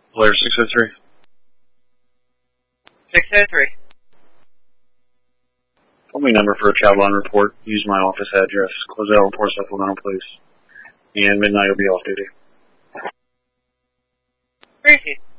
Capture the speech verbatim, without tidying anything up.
Blair six oh three. six oh three. Call me number for a child line report. Use my office address. Close out report supplemental, please. And midnight will be off duty. Where is he?